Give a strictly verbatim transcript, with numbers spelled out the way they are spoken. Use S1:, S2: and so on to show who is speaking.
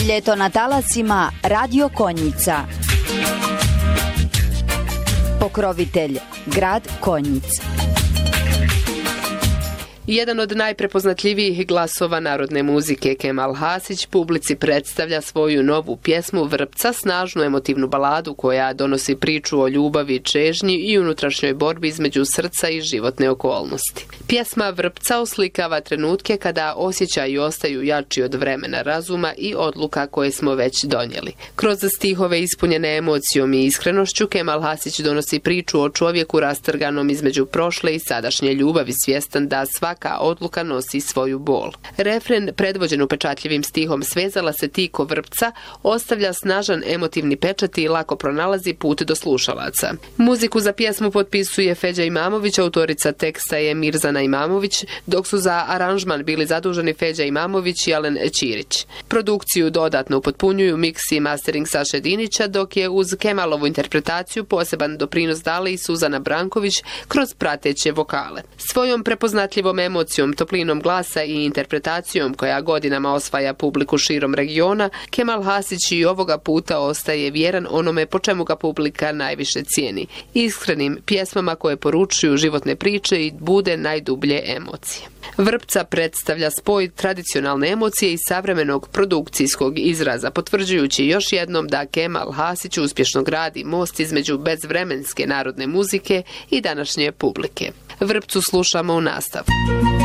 S1: Ljeto na talasima Radio Konjica. Pokrovitelj grad Konjic.
S2: Jedan od najprepoznatljivijih glasova narodne muzike, Kemal Hasić, publici predstavlja svoju novu pjesmu Vrpca, snažnu emotivnu baladu koja donosi priču o ljubavi, čežnji i unutrašnjoj borbi između srca i životne okolnosti. Pjesma Vrpca oslikava trenutke kada osjećaji ostaju jači od vremena razuma i odluka koje smo već donijeli. Kroz stihove ispunjene emocijom i iskrenošću, Kemal Hasić donosi priču o čovjeku rastrganom između prošle i sadašnje ljubavi, svjestan da svaka odluka nosi svoju bol. Refren, predvođen upečatljivim stihom Svezala se ti ko vrpca, ostavlja snažan emotivni pečat i lako pronalazi put do slušalaca. Muziku za pjesmu potpisuje Feđa Imamović, autorica teksta je Mirzana Imamović, dok su za aranžman bili zaduženi Feđa Imamović i Alen Ćirić. Produkciju dodatno upotpunjuju miks i mastering Saše Dinića, dok je uz Kemalovu interpretaciju poseban doprinos dala i Suzana Branković kroz prateće vokale. Svojom prepoznatljivom emocijom, toplinom glasa i interpretacijom koja godinama osvaja publiku širom regiona, Kemal Hasić i ovoga puta ostaje vjeran onome po čemu ga publika najviše cijeni. Iskrenim pjesmama koje poručuju životne priče i bude najdublje emocije. Vrpca predstavlja spoj tradicionalne emocije i savremenog produkcijskog izraza, potvrđujući još jednom da Kemal Hasić uspješno gradi most između bezvremenske narodne muzike i današnje publike. Vrpcu slušamo u nastavku.